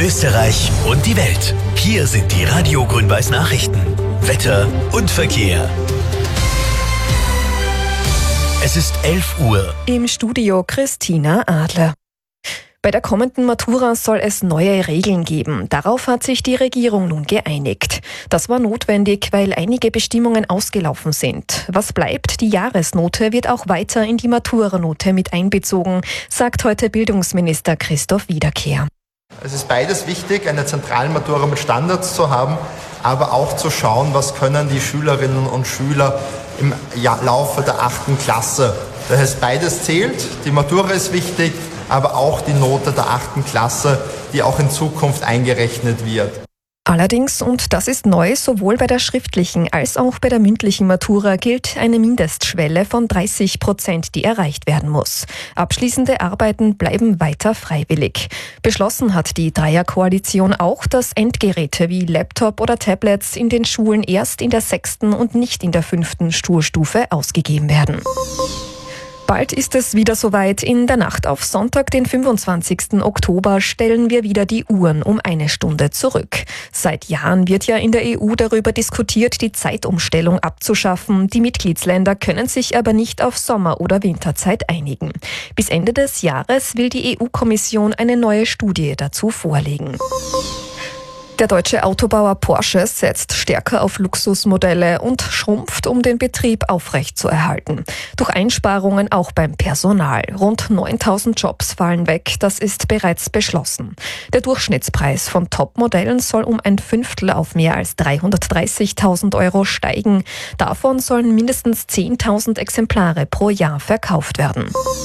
Österreich und die Welt. Hier sind die Radio Grün-Weiß Nachrichten. Wetter und Verkehr. Es ist 11 Uhr. Im Studio Christina Adler. Bei der kommenden Matura soll es neue Regeln geben. Darauf hat sich die Regierung nun geeinigt. Das war notwendig, weil einige Bestimmungen ausgelaufen sind. Was bleibt, die Jahresnote wird auch weiter in die Maturanote mit einbezogen, sagt heute Bildungsminister Christoph Wiederkehr. Es ist beides wichtig, eine Zentralmatura mit Standards zu haben, aber auch zu schauen, was können die Schülerinnen und Schüler im Laufe der 8. Klasse. Das heißt, beides zählt. Die Matura ist wichtig, aber auch die Note der 8. Klasse, die auch in Zukunft eingerechnet wird. Allerdings, und das ist neu, sowohl bei der schriftlichen als auch bei der mündlichen Matura gilt eine Mindestschwelle von 30%, die erreicht werden muss. Abschließende Arbeiten bleiben weiter freiwillig. Beschlossen hat die Dreierkoalition auch, dass Endgeräte wie Laptop oder Tablets in den Schulen erst in der 6. und nicht in der 5. Schulstufe ausgegeben werden. Bald ist es wieder soweit. In der Nacht auf Sonntag, den 25. Oktober, stellen wir wieder die Uhren um 1 Stunde zurück. Seit Jahren wird ja in der EU darüber diskutiert, die Zeitumstellung abzuschaffen. Die Mitgliedsländer können sich aber nicht auf Sommer- oder Winterzeit einigen. Bis Ende des Jahres will die EU-Kommission eine neue Studie dazu vorlegen. Der deutsche Autobauer Porsche setzt stärker auf Luxusmodelle und schrumpft, um den Betrieb aufrechtzuerhalten. Durch Einsparungen auch beim Personal. Rund 9.000 Jobs fallen weg, das ist bereits beschlossen. Der Durchschnittspreis von Topmodellen soll um ein Fünftel auf mehr als 330.000 Euro steigen. Davon sollen mindestens 10.000 Exemplare pro Jahr verkauft werden.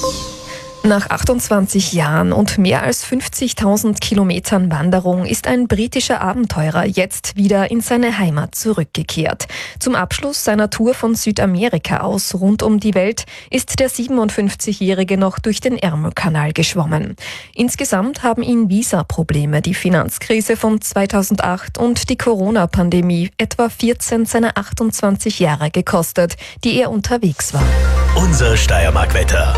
Nach 28 Jahren und mehr als 50.000 Kilometern Wanderung ist ein britischer Abenteurer jetzt wieder in seine Heimat zurückgekehrt. Zum Abschluss seiner Tour von Südamerika aus rund um die Welt ist der 57-Jährige noch durch den Ärmelkanal geschwommen. Insgesamt haben ihn Visaprobleme, die Finanzkrise von 2008 und die Corona-Pandemie etwa 14 seiner 28 Jahre gekostet, die er unterwegs war. Unser Steiermark-Wetter.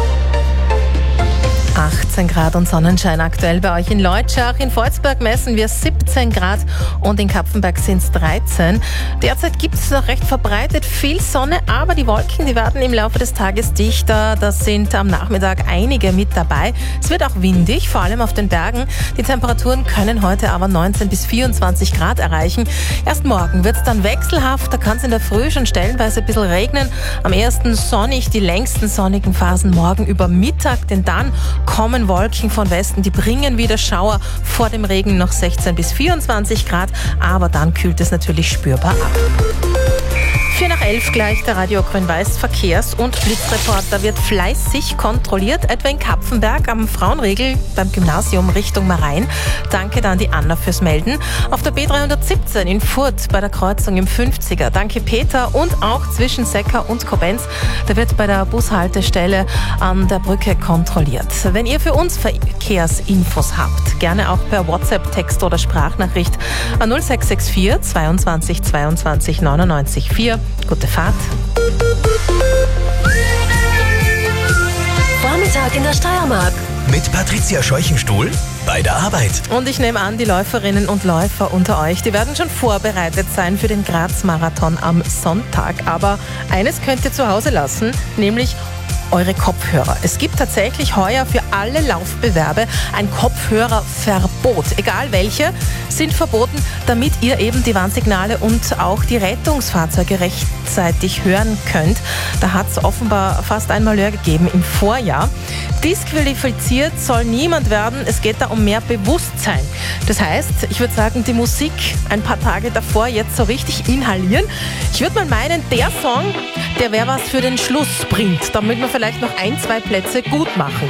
18 Grad und Sonnenschein aktuell bei euch in Leutschach. In Volzberg messen wir 17 Grad und in Kapfenberg sind es 13. Derzeit gibt es noch recht verbreitet viel Sonne, aber die Wolken, die werden im Laufe des Tages dichter. Da sind am Nachmittag einige mit dabei. Es wird auch windig, vor allem auf den Bergen. Die Temperaturen können heute aber 19 bis 24 Grad erreichen. Erst morgen wird es dann wechselhaft. Da kann es in der Früh schon stellenweise ein bisschen regnen. Am ersten sonnig, die längsten sonnigen Phasen morgen über Mittag, denn dann kommen Wolken von Westen, die bringen wieder Schauer, vor dem Regen noch 16 bis 24 Grad, aber dann kühlt es natürlich spürbar ab. 10:04 gleich der Radio Grün-Weiß Verkehrs- und Blitzreporter wird fleißig kontrolliert, etwa in Kapfenberg am Frauenriegel beim Gymnasium Richtung Marein. Danke dann die Anna fürs Melden. Auf der B317 in Furth bei der Kreuzung im 50er. Danke Peter und auch zwischen Secker und Koblenz. Da wird bei der Bushaltestelle an der Brücke kontrolliert. Wenn ihr für uns Verkehrsinfos habt, gerne auch per WhatsApp, Text oder Sprachnachricht an 0664 22 22 99 4. Gute Fahrt. Vormittag in der Steiermark. Mit Patricia Scheuchenstuhl bei der Arbeit. Und ich nehme an, die Läuferinnen und Läufer unter euch, die werden schon vorbereitet sein für den Graz-Marathon am Sonntag. Aber eines könnt ihr zu Hause lassen, nämlich eure Kopfhörer. Es gibt tatsächlich heuer für alle Laufbewerbe ein Kopfhörerverbot. Egal welche, sind verboten, damit ihr eben die Warnsignale und auch die Rettungsfahrzeuge rechtzeitig hören könnt. Da hat es offenbar fast ein Malheur gegeben im Vorjahr. Disqualifiziert soll niemand werden. Es geht da um mehr Bewusstsein. Das heißt, ich würde sagen, die Musik ein paar Tage davor jetzt so richtig inhalieren. Ich würde mal meinen, der Song, der wäre was für den Schlusssprint, damit wir vielleicht noch 1, 2 Plätze gut machen